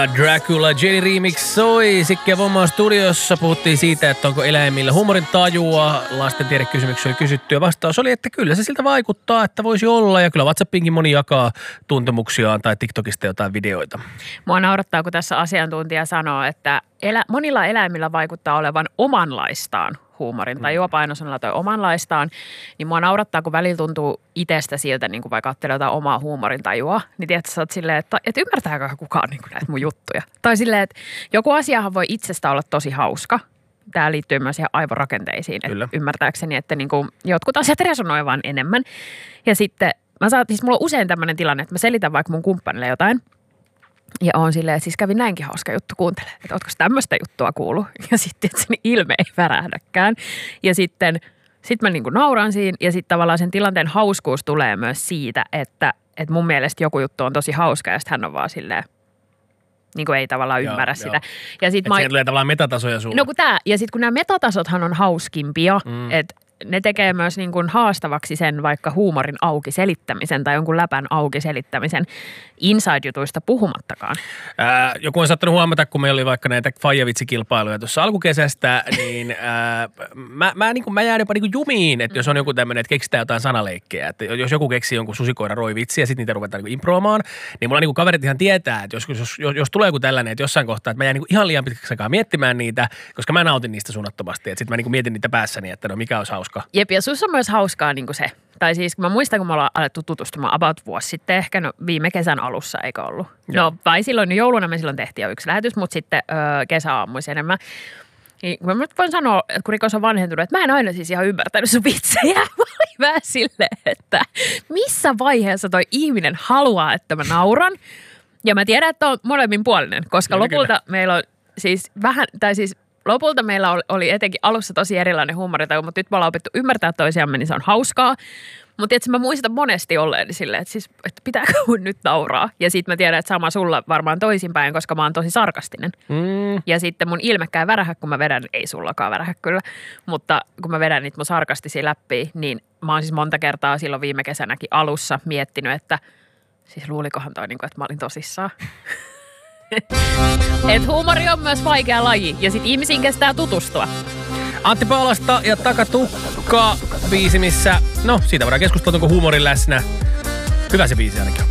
Dracula Jenny Remix soi. Sikke Vomma studiossa. Puhuttiin siitä, että onko eläimillä huumorin tajua. Lasten tiedekysymyksiä oli kysytty ja vastaus oli, että kyllä se siltä vaikuttaa, että voisi olla. Ja kyllä WhatsAppinkin moni jakaa tuntemuksiaan tai TikTokista jotain videoita. Mua naurattaa, kun tässä asiantuntija sanoo, että monilla eläimillä vaikuttaa olevan omanlaistaan huumorin tai juopa-ainosanalla toi omanlaistaan, niin mua naurattaa, kun välillä tuntuu itsestä siltä, niin kuin vaikka ajattelee jotain omaa huumorin tajua, niin tiedätkö, sä oot silleen, että ymmärtääkö kukaan niin kuin näitä mun juttuja. Tai silleen, että joku asiahan voi itsestä olla tosi hauska. Tämä liittyy myös ihan aivorakenteisiin, että ymmärtääkseni, että niin kuin jotkut asiat resonoi vaan enemmän. Ja sitten mulla on usein tämmöinen tilanne, että mä selitän vaikka mun kumppanille jotain, ja on silleen, että siis kävi näinkin hauska juttu, kuuntele, että ootko tämmöistä juttua kuullut? Ja sitten, että sen ilme ei värähdäkään. Ja sitten mä niin kuin nauran siinä, ja sitten tavallaan sen tilanteen hauskuus tulee myös siitä, että mun mielestä joku juttu on tosi hauska, ja sitten hän on vaan silleen, niin kuin ei tavallaan ymmärrä sitä. Ja sit siihen tulee tavallaan metatasoja sulle. No ja sitten kun nämä metatasothan on hauskimpia, että ne tekee myös niin kuin haastavaksi sen vaikka huumorin auki selittämisen tai jonkun läpän auki selittämisen inside-jutuista puhumattakaan. Joku on saattanut huomata, kun meillä oli vaikka näitä faijavitsikilpailuja tuossa alkukesästä, niin mä jään jopa niin kuin jumiin, että jos on joku tämmöinen, että keksitään jotain sanaleikkeä. Että jos joku keksii jonkun susikoira roivitsi ja sitten niitä ruvetaan niin improomaan, niin mulla niin kuin kaverit ihan tietää, että jos tulee joku tällainen, että jossain kohtaa, että mä jään niin kuin ihan liian pitkäksi aikaa miettimään niitä, koska mä nautin niistä suunnattomasti. Että sitten mä niin kuin mietin niitä päässäni, että no mikä olisi hauska. Jep, ja sussa on myös hauskaa niin kuin se. Tai siis mä muistan, kun me ollaan alettu tutustumaan about vuosi sitten, ehkä viime kesän alussa, eikö ollut? No vai silloin, jouluna me silloin tehtiin jo yksi lähetys, mutta sitten kesäaamuissa enemmän. Niin, mä nyt voin sanoa, että kun Rikos on vanhentunut, että mä en aina siis ihan ymmärtänyt sun vitsejä. Mä olin vähän silleen, että missä vaiheessa toi ihminen haluaa, että mä nauran. Ja mä tiedän, että on molemminpuolinen, koska lopulta meillä on siis vähän, tai siis lopulta meillä oli etenkin alussa tosi erilainen huumorintaju, mutta nyt me ollaan opittu ymmärtää toisiamme, niin se on hauskaa. Mutta tietysti mä muistan monesti olleeni silleen, että pitääkö mun nyt nauraa. Ja sitten mä tiedän, että sama sulla varmaan toisinpäin, koska mä oon tosi sarkastinen. Ja sitten mun ilmekään värähä, kun mä vedän, ei sullakaan värähä kyllä, mutta kun mä vedän niitä mun sarkastisia läppiä, niin mä oon siis monta kertaa silloin viime kesänäkin alussa miettinyt, että siis luulikohan toi, että mä olin tosissaan. Että huumori on myös vaikea laji ja sit ihmisiin kestää tutustua. Antti Paalasta ja Takatukka biisi, missä, no siitä voidaan keskustella, onko huumorin läsnä. Hyvä se biisi ainakin.